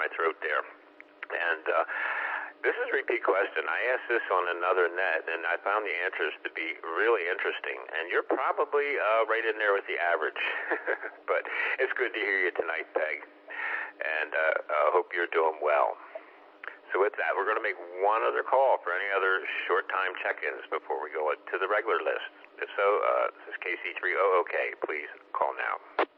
my throat there. And this is a repeat question. I asked this on another net, and I found the answers to be really interesting. And you're probably right in there with the average. But it's good to hear you tonight, Peg. And I hope you're doing well. So with that, we're going to make one other call for any other short-time check-ins before we go to the regular list. If so, this is KC3OOK. Please call now.